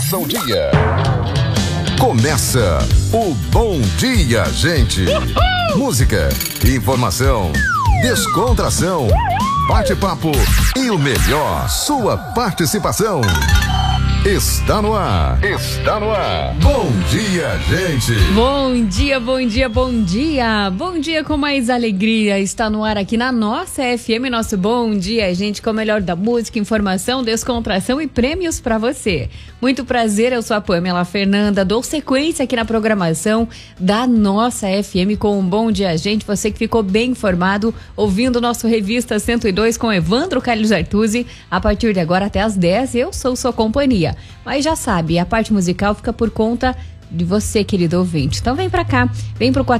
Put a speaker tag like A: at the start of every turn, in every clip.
A: começa o dia. Começa o Bom Dia, gente. Música, informação, descontração, bate-papo e o melhor, sua participação. Está no ar. Está no ar. Bom dia, gente.
B: Bom dia, bom dia, bom dia. Bom dia com mais alegria. Está no ar aqui na nossa FM, nosso Bom Dia, gente, com o melhor da música, informação, descontração e prêmios para você. Muito prazer, eu sou a Pamela Fernanda. Dou sequência aqui na programação da nossa FM com um Bom Dia, gente. Você que ficou bem informado, ouvindo o nosso Revista 102 com Evandro Carlos Artuzzi. A partir de agora até às 10, eu sou sua companhia. Mas já sabe, a parte musical fica por conta de você, querido ouvinte. Então vem pra cá, vem pro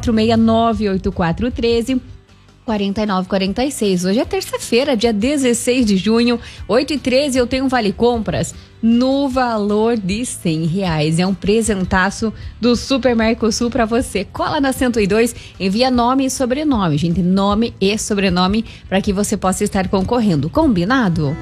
B: 469-8413-4946. Hoje é terça-feira, dia 16 de junho, 8h13, eu tenho um Vale Compras no valor de R$100. É um presentaço do Super Mercosul pra você. Cola na 102, envia nome e sobrenome, gente, nome e sobrenome, para que você possa estar concorrendo. Combinado?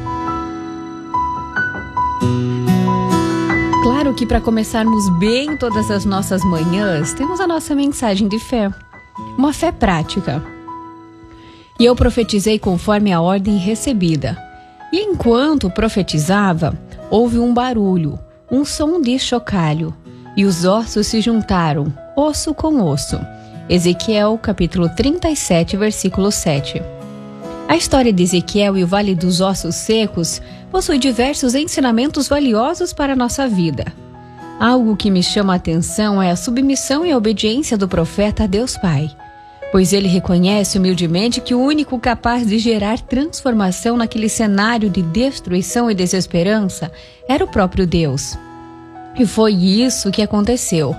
B: Claro que para começarmos bem todas as nossas manhãs, temos a nossa mensagem de fé, uma fé prática. E eu profetizei conforme a ordem recebida. E enquanto profetizava, houve um barulho, um som de chocalho, e os ossos se juntaram, osso com osso. Ezequiel, capítulo 37, versículo 7. A história de Ezequiel e o Vale dos Ossos Secos possui diversos ensinamentos valiosos para a nossa vida. Algo que me chama a atenção é a submissão e a obediência do profeta a Deus Pai, pois ele reconhece humildemente que o único capaz de gerar transformação naquele cenário de destruição e desesperança era o próprio Deus. E foi isso que aconteceu.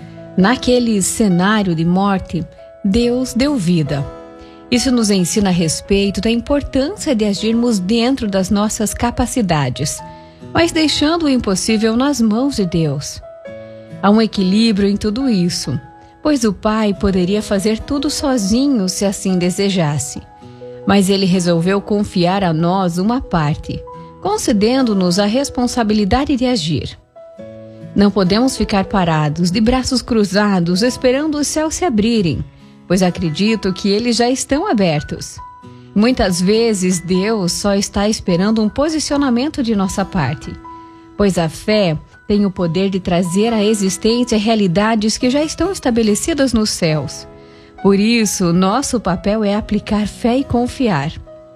B: Naquele cenário de morte, Deus deu vida. Isso nos ensina a respeito da importância de agirmos dentro das nossas capacidades, mas deixando o impossível nas mãos de Deus. Há um equilíbrio em tudo isso, pois o Pai poderia fazer tudo sozinho se assim desejasse. Mas Ele resolveu confiar a nós uma parte, concedendo-nos a responsabilidade de agir. Não podemos ficar parados, de braços cruzados, esperando os céus se abrirem, pois acredito que eles já estão abertos. Muitas vezes Deus só está esperando um posicionamento de nossa parte, pois a fé tem o poder de trazer à existência realidades que já estão estabelecidas nos céus. Por isso, nosso papel é aplicar fé e confiar.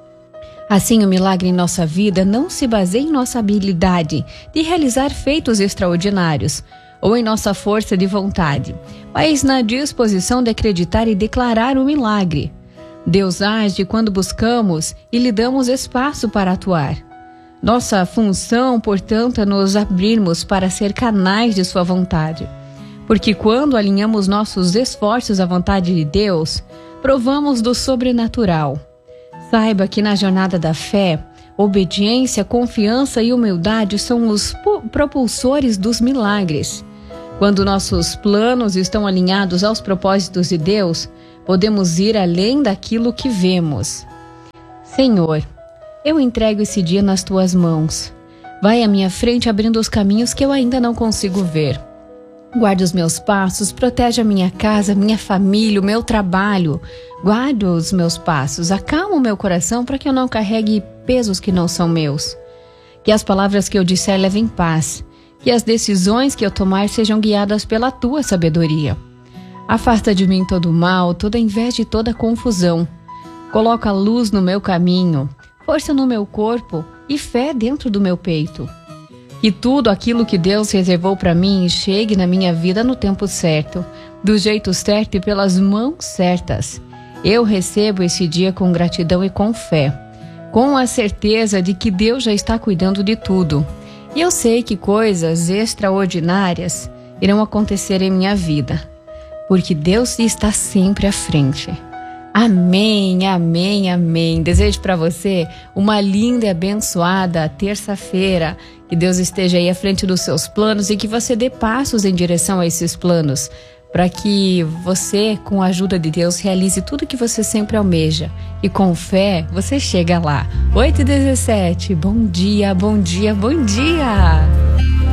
B: Assim, o milagre em nossa vida não se baseia em nossa habilidade de realizar feitos extraordinários, ou em nossa força de vontade, mas na disposição de acreditar e declarar o milagre. Deus age quando buscamos e lhe damos espaço para atuar. Nossa função, portanto, é nos abrirmos para ser canais de sua vontade. Porque quando alinhamos nossos esforços à vontade de Deus, provamos do sobrenatural. Saiba que na jornada da fé, obediência, confiança e humildade são os propulsores dos milagres. Quando nossos planos estão alinhados aos propósitos de Deus, podemos ir além daquilo que vemos. Senhor, eu entrego esse dia nas tuas mãos. Vai à minha frente abrindo os caminhos que eu ainda não consigo ver. Guarda os meus passos, protege a minha casa, minha família, o meu trabalho. Guarda os meus passos, acalma o meu coração para que eu não carregue pesos que não são meus. Que as palavras que eu disser levem paz. Que as decisões que eu tomar sejam guiadas pela tua sabedoria. Afasta de mim todo o mal, toda inveja e toda confusão. Coloca luz no meu caminho, força no meu corpo e fé dentro do meu peito. Que tudo aquilo que Deus reservou para mim chegue na minha vida no tempo certo, do jeito certo e pelas mãos certas. Eu recebo esse dia com gratidão e com fé, com a certeza de que Deus já está cuidando de tudo. E eu sei que coisas extraordinárias irão acontecer em minha vida, porque Deus está sempre à frente. Amém, amém, amém. Desejo para você uma linda e abençoada terça-feira. Que Deus esteja aí à frente dos seus planos e que você dê passos em direção a esses planos, para que você, com a ajuda de Deus, realize tudo que você sempre almeja. E com fé, você chega lá. 8h17, bom dia, bom dia, bom dia!